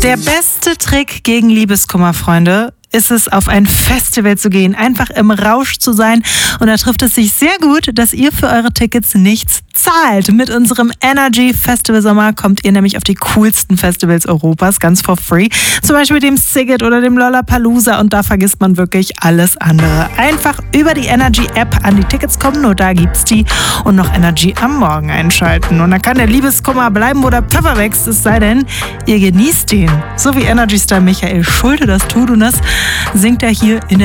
Der beste Trick gegen Liebeskummer, Freunde, ist es, auf ein Festival zu gehen, einfach im Rausch zu sein. Und da trifft es sich sehr gut, dass ihr für eure Tickets nichts zahlt. Mit unserem Energy Festival Sommer kommt ihr nämlich auf die coolsten Festivals Europas, ganz for free. Zum Beispiel dem Sziget oder dem Lollapalooza, und da vergisst man wirklich alles andere. Einfach über die Energy App an die Tickets kommen, nur da gibt's die, und noch Energy am Morgen einschalten. Und dann kann der Liebeskummer bleiben, wo der Pfeffer wächst, es sei denn, ihr genießt den. So wie Energy-Star Michael Schulte das tut, und das singt er hier in der